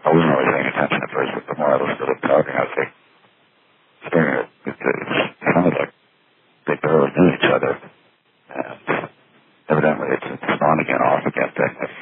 I wasn't really paying attention at first, but the more I listened to them talking, I was like, it sounded like they barely knew each other. And evidently it's on again, off again thing.